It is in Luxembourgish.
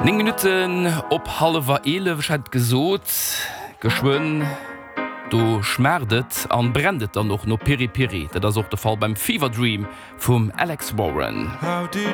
9 Minuten op halber 11 hat gesot, geschwun, du schmerdet an brendet dann noch no Peri-Peri. Dat ist auch der Fall beim Fever Dream vom Alex Warren.